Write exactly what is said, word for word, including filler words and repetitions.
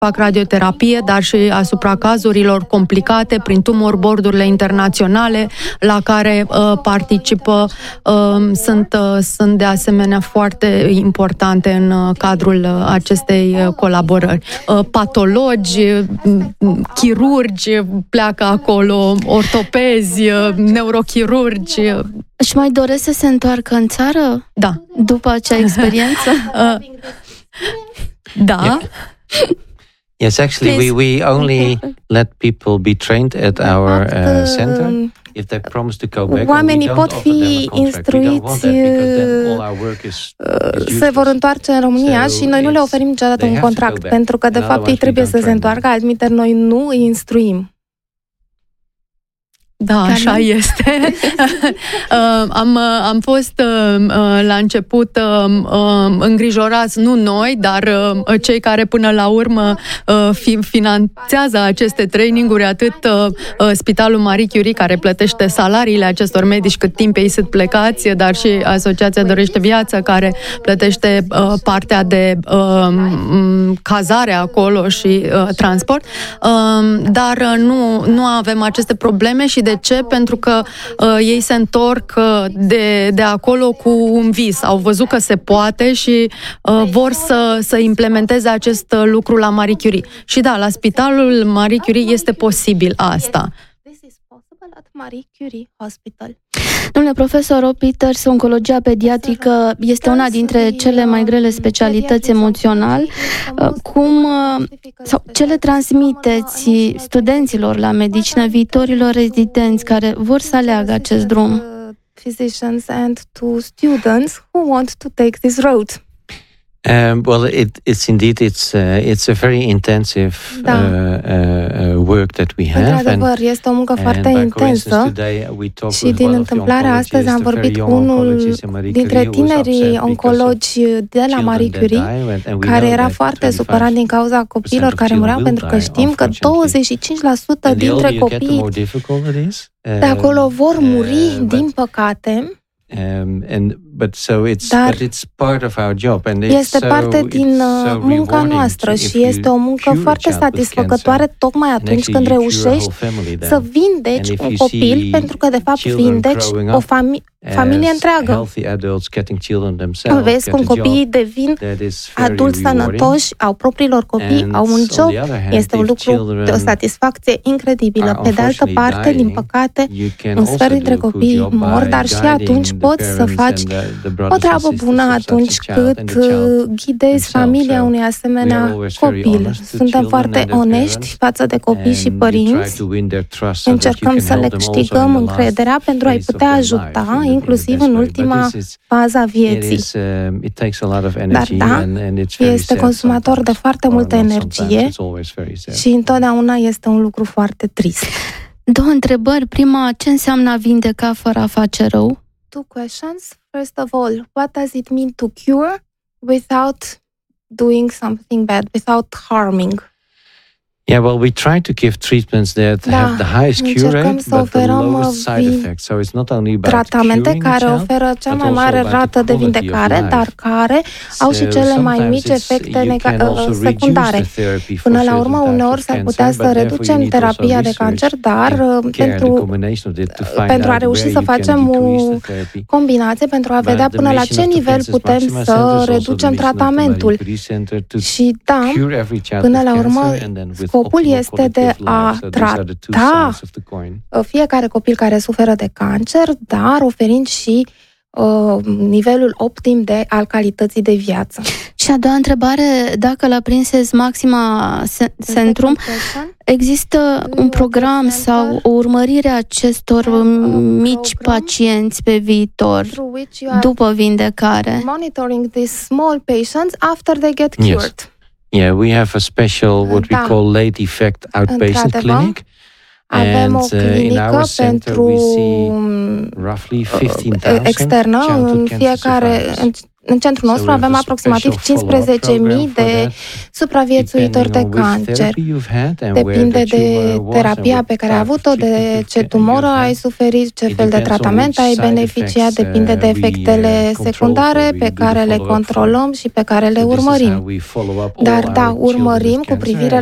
fac radioterapie, dar și asupra cazurilor complicate prin tumor board-urile internaționale la care uh, participă. Uh, sunt, uh, sunt de asemenea foarte importante în uh, cadrul uh, acestei uh, colaborări. Uh, patologi, uh, chirurgi pleacă acolo, ortopezi, uh, neurochirurgi. Uh. Își mai doresc să se întoarcă în țară? Da. După acea experiență? uh, da. Yeah. Yes, actually, we, we only let people be trained at our uh, center if they promise to go back. Oamenii pot fi instruiți, se vor întoarce în România și noi nu le oferim niciodată un contract, pentru că, de fapt, ei trebuie să se întoarcă, altminteri noi nu îi instruim. Da, așa este. am, am fost la început îngrijorați, nu noi, dar cei care până la urmă finanțează aceste traininguri, atât Spitalul Marie Curie, care plătește salariile acestor medici cât timp ei sunt plecați, dar și Asociația Dorește Viață, care plătește partea de cazare acolo și transport. Dar nu, nu avem aceste probleme. Și de ce? Pentru că uh, ei se întorc uh, de, de acolo cu un vis. Au văzut că se poate și uh, vor să, să implementeze acest uh, lucru la Marie Curie. Și da, la Spitalul Marie Curie este posibil asta. Marie Curie Hospital. Domnule profesor Rob Peters, oncologia pediatrică este una dintre cele mai grele specialități emoțional. Cum sau ce le transmiteți studenților la medicină, viitorilor rezidenți care vor să aleagă acest drum? Physicians and to students who want to take this road. Um, well, it, it's indeed it's uh, it's a very intensive da. uh, uh, work that we have. Într-adevăr, este o muncă foarte intensă și din întâmplare astăzi am vorbit cu unul dintre tinerii oncologi de la Marie Curie, care era foarte supărat din cauza copiilor care mureau, pentru că știm că douăzeci și cinci la sută dintre copii de acolo vor muri, din păcate. Um, and but so it's Dar but it's part of our job and it's este parte so, din so munca noastră și este o muncă foarte satisfăcătoare tocmai atunci când reușești să vindeci un copil, pentru că de fapt vindeci o familie familie întreagă. Vezi cum copiii devin adulți sănătoși, au propriilor copii, au un job. Este un lucru de o satisfacție incredibilă. Pe de altă parte, din păcate, un sfert dintre copii mor, dar și atunci poți să faci o treabă bună atunci cât ghidezi familia unui asemenea copil. Suntem foarte onești față de copii și părinți. Încercăm să le câștigăm încrederea pentru a-i putea ajuta, inclusiv în ultima fază a vieții. Dar da, este consumator de foarte multă energie și întotdeauna este un lucru foarte trist. Două întrebări. Prima, ce înseamnă a vindeca fără a face rău? Two questions. First of all, what does it mean to cure without doing something bad, without harming? Yeah, well, we try to give treatments that da, have the highest cure rate, but the lowest side effects. So it's not only about tratamente care oferă cea mai mare rată de vindecare, dar care au și cele mai mici efecte secundare. Până la urmă, uneori s-ar putea să reducem terapia de cancer, dar pentru, pentru a reuși să facem o combinație, pentru a vedea până la ce nivel putem să reducem tratamentul. Și da, până la urmă, scopul este de a trata fiecare copil care suferă de cancer, dar oferind și uh, nivelul optim de al calității de viață. Și a doua întrebare, dacă la Prinses Maxima Centrum există un program sau o urmărire a acestor mici pacienți pe viitor după vindecare? Monitoring these small patients after they get cured. Yes. Yeah, we have a special what we call late effect outpatient clinic. Avem o clinică pentru roughly fifteen thousand externă în fiecare, în centrul nostru avem aproximativ cincisprezece mii de supraviețuitori de cancer. Depinde de terapia pe care ai avut-o, de ce tumoră ai suferit, ce fel de tratament ai beneficiat, depinde de efectele secundare pe care le controlăm și pe care le urmărim. Dar da, urmărim cu privire